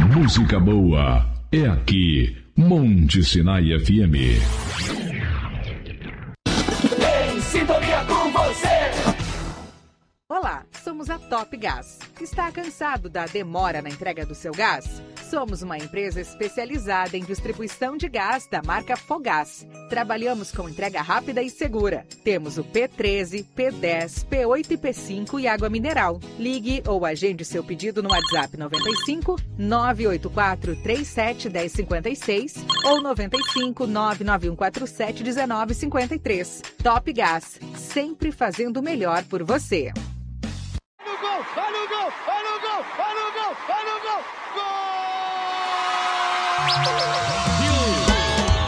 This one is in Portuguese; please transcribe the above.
música boa é aqui, Monte Sinai FM. Em sintonia com você. Olá, somos a Top Gás. Está cansado da demora na entrega do seu gás? Somos uma empresa especializada em distribuição de gás da marca Fogás. Trabalhamos com entrega rápida e segura. Temos o P13, P10, P8 e P5 e água mineral. Ligue ou agende seu pedido no WhatsApp 95 984 37 1056 ou 95 99147 1953. Top Gás, sempre fazendo o melhor por você. Olha o gol! Olha o gol! Olha o gol! Olha o gol! Gol!